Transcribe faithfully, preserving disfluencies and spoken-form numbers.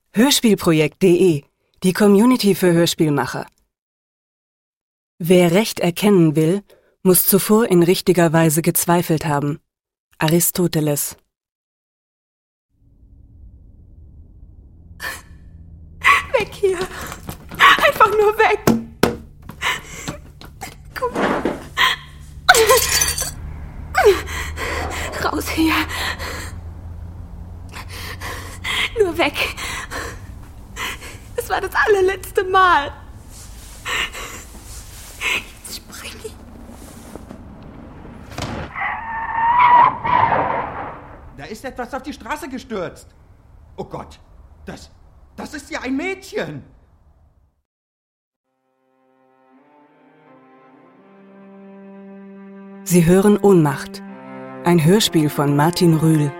Hörspielprojekt punkt de, die Community für Hörspielmacher. Wer Recht erkennen will, muss zuvor in richtiger Weise gezweifelt haben. Aristoteles. Weg hier! Einfach nur weg! Komm. Raus hier! Nur weg! Das war das allerletzte Mal! Jetzt spring ich! Da ist etwas auf die Straße gestürzt. Oh Gott, das, das ist ja ein Mädchen. Sie hören Ohnmacht. Ein Hörspiel von Martin Rühl.